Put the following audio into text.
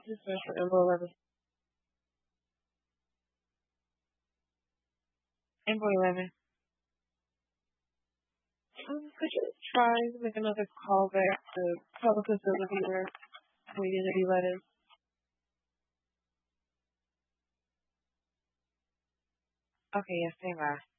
This is for Info 11. Info 11. Could you try to make another call back to public facility where community letters? Okay, yes, stand by.